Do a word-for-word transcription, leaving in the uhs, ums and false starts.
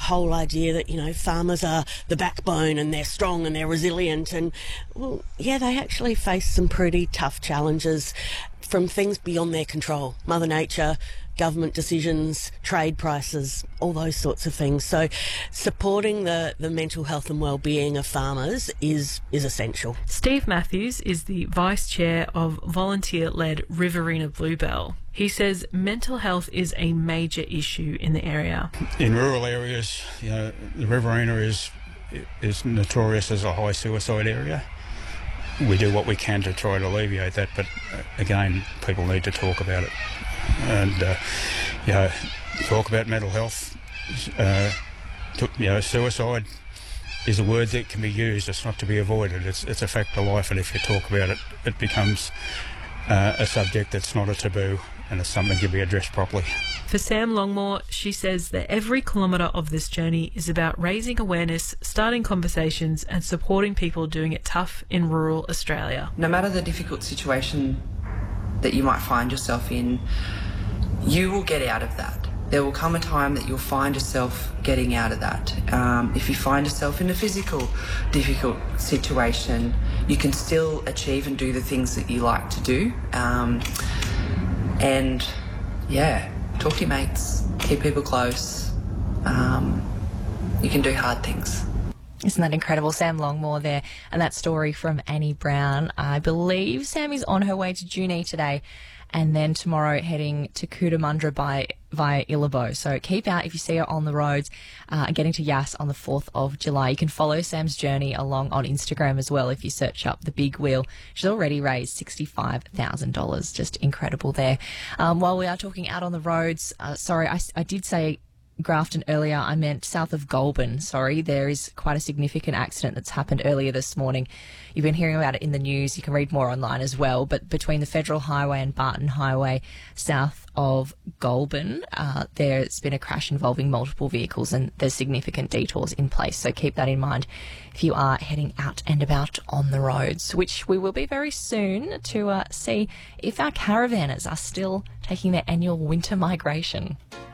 whole idea that, you know, farmers are the backbone and they're strong and they're resilient. And, well, yeah, they actually face some pretty tough challenges from things beyond their control. Mother Nature, government decisions, trade prices, all those sorts of things. So supporting the, the mental health and well-being of farmers is, is essential. Steve Matthews is the Vice Chair of volunteer-led Riverina Bluebell. He says mental health is a major issue in the area. In rural areas, you know, the Riverina is, is notorious as a high suicide area. We do what we can to try to alleviate that, but uh, again, people need to talk about it. And, uh, you know, talk about mental health. Uh, to, you know, suicide is a word that can be used. It's not to be avoided. It's, it's a fact of life, and if you talk about it, it becomes uh, a subject that's not a taboo, and it's something to be addressed properly. For Sam Longmore, she says that every kilometre of this journey is about raising awareness, starting conversations and supporting people doing it tough in rural Australia. No matter the difficult situation that you might find yourself in, you will get out of that. There will come a time that you'll find yourself getting out of that. Um, if you find yourself in a physical difficult situation, you can still achieve and do the things that you like to do. Um, and yeah, talk to your mates, keep people close. Um, you can do hard things. Isn't that incredible? Sam Longmore there, and that story from Annie Brown. I believe Sam is on her way to Junee today, and then tomorrow heading to Cootamundra by via Illabo. So keep out if you see her on the roads, uh, getting to Yass on the fourth of July. You can follow Sam's journey along on Instagram as well if you search up The Big Wheel. She's already raised sixty-five thousand dollars. Just incredible there. Um, while we are talking out on the roads, uh, sorry, I, I did say Grafton earlier, I meant south of Goulburn. Sorry, there is quite a significant accident that's happened earlier this morning. You've been hearing about it in the news. You can read more online as well. But between the Federal Highway and Barton Highway, south of Goulburn, uh, there's been a crash involving multiple vehicles, and there's significant detours in place. So keep that in mind if you are heading out and about on the roads, which we will be very soon to uh, see if our caravanners are still taking their annual winter migration.